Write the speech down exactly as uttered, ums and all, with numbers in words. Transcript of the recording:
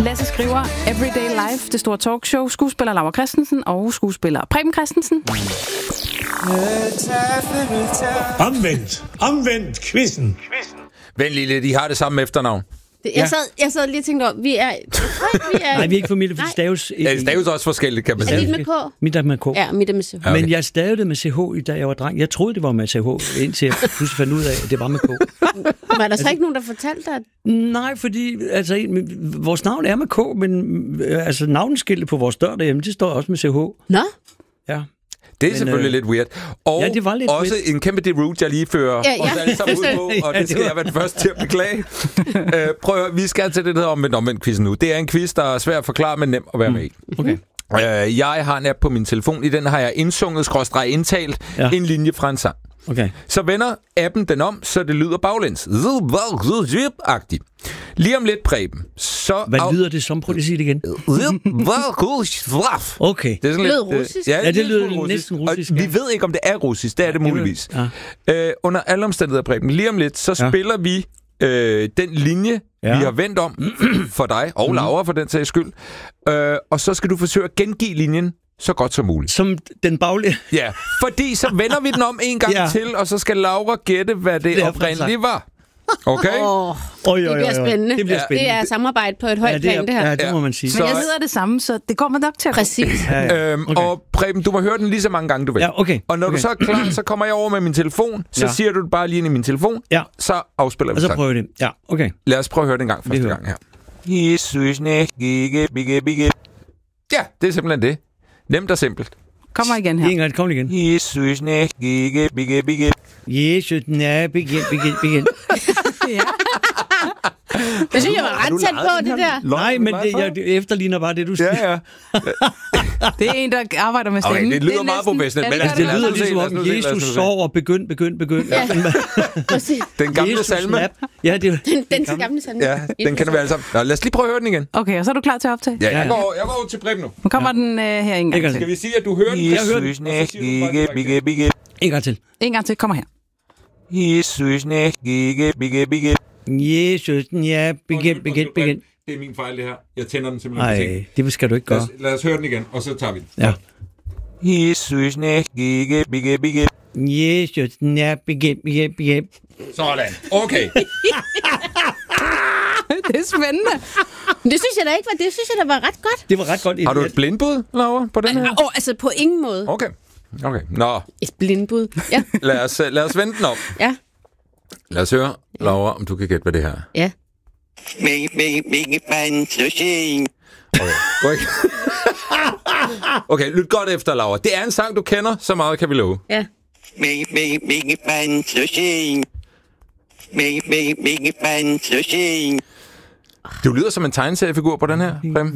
Lasse skriver Everyday Life, det store talkshow. Skuespiller Laura Christensen og skuespiller Preben Christensen. Omvendt. Omvendt quizzen. Vent lige lidt, I har det samme efternavn. Det, jeg, sad, jeg sad lige og tænkte over, vi er... vi er Nej, vi er ikke familie, for det staves... Ja, det staves også forskelligt, kan man sige. Er det med K? Mit er med K. Ja, mit er med C H. Ja, okay. Men jeg stavede det med C H, da jeg var dreng. Jeg troede, det var med C H, indtil jeg pludselig fandt ud af, at det var med K. Var der så ikke nogen, der fortalte dig? At... Nej, fordi altså, vores navn er med K, men altså, navneskiltet på vores dør derhjemme, det står også med C H. Nå? Ja. Det er Men, selvfølgelig øh, lidt weird. Og ja, det var lidt også weird. en kæmpe deroute, jeg lige fører Ja, ja. os alle sammen ud på, og Ja, det skal det var- jeg være den første til at beklage. øh, prøv at høre, vi skal til det, der hedder omvendt omvendt quizzen nu. Det er en quiz, der er svær at forklare, men nem at være med i. Okay. Øh, jeg har en app på min telefon. I den har jeg indsunget, skråstreg indtalt, Ja. en linje fra en sang. Okay. Så vender appen den om, så det lyder baglæns. Agtigt. Lige om lidt, Preben. Så Hvad lyder det som? Prøv lige at sige det igen. Okay. Det er sådan Lød lidt, øh, russisk? Ja, det en lille lyder smule næsten russisk, Og ja. vi ved ikke, om det er russisk. Det er det det muligvis. Ja. Øh, under alle omstændigheder, Preben, lige om lidt, så Ja. spiller vi øh, den linje, Ja. vi har vendt om for dig, og Laura for den sags skyld. Øh, og så skal du forsøge at gengive linjen så godt som muligt. Som den baglige... Ja, fordi så vender vi den om en gang Ja. til, og så skal Laura gætte, hvad det, Det er oprindeligt var. Okay? Åh, Oj, det bliver spændende. Det bliver Ja. spændende. Det er samarbejde på et højt ja, det er, plan, det her. Ja, det må man sige. Så- Men jeg hedder det samme, så det går man nok til at... Præcis. Ja, ja. Øhm, Okay. Og Preben, du må høre den lige så mange gange, du vil. Ja, okay. Og når okay. du så er klar, så kommer jeg over med min telefon, så Ja. siger du det bare lige ind i min telefon, Ja. så afspiller vi Og så sangen. prøver vi det. Ja, okay. Lad os prøve at høre den en gang første hører. gang her. Ja, det er simpelthen det. Nemt og simpelt. Kommer igen her. En gang, kom igen. Jesus, nej, begin, begin, begin. Ja. Det synes jeg var ret tæt på, det der. Nej, men det, jeg, det efterligner bare det, du siger. Ja, ja. Det er en, der arbejder med stemmen. Okay, det lyder er meget næsten- professionelt, men Ja, altså, Det Lad os lyder nu se, ligesom lad os om, nu se, lad os Jesus nu se. sover, begynd, begynd, begynd. Ja. Præcis. Den gamle Jesus salme. nap. Ja, det er Den, den til gamle salme. Ja, den kender vi alle sammen. Nå, lad os lige prøve at høre den igen. Okay, og så er du klar til at optage? Ja, Ja, jeg ja. går, jeg går over til Preben nu. Nu kommer den øh, her en gang Ikke til. Skal vi sige, at du hører den? Jeg hører den. Og så siger du bare direkte. En gang til. En gang til, kommer her. Jesus, ja, begin, begin, begin. Det er min fejl, det her. Jeg tænder den simpelthen. Nej, det skal du ikke Lad gøre. os, lad os høre den igen, og så tager vi den. Ja. Jesus, ja, begin, begin, begin. Sådan. Okay. Det er spændende. Det synes jeg da ikke var, det synes jeg da var ret godt. Det var ret godt. Har du et blindbud, Laura, på den her? Åh, oh, altså på ingen måde. Okay. Okay. Nå, Et blindbud. Ja, lad os, lad os vente den om. ja, Lad os høre, Laura, om du kan gætte, hvad det her er. ja. Okay. Gå ikke. Okay, lyt godt efter, Laura. Det er en sang, du kender, så meget kan vi love. Ja. Du lyder som en tegneseriefigur på den her, Preben.